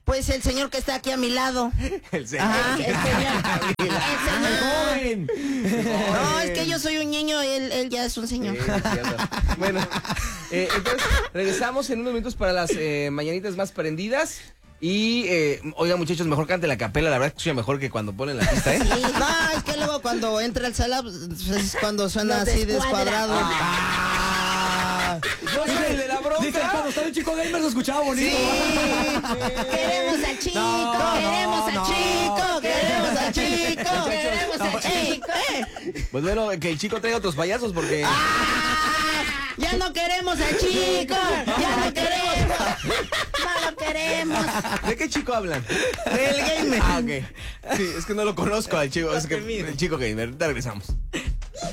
Pues el señor que está aquí a mi lado. El señor. El señor. Joven. No, es que yo soy un niño, él ya es un señor. Bueno, entonces regresamos en unos minutos para las mañanitas más prendidas. Y, oiga, muchachos, mejor cante la capela. La verdad es que suena mejor que cuando ponen la pista, ¿eh? Sí, no, es que luego cuando entra el sala, es cuando suena Nos así descuadra. descuadrado. Yo soy el de la bronca. Dice, cuando estaba el chico gamer se escuchaba bonito. Queremos al chico, No, queremos al no. chico, queremos al chico, queremos al chico. Pues bueno, que el chico traiga otros payasos porque... Ya no queremos al chico, ya no queremos. No lo queremos. ¿De qué chico hablan? El gamer. Ah, ok. Sí, es que no lo conozco al chico. Es que el chico gamer. Te regresamos.